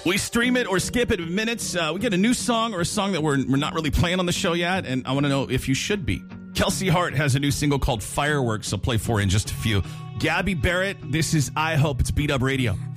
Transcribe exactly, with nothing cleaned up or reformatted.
We stream it or skip it in minutes. Uh, we get a new song or a song that we're, we're not really playing on the show yet, and I want to know if you should be. Kelsey Hart has a new single called Fireworks. I'll play for you in just a few. Gabby Barrett, this is I Hope It's Beat Up Radio.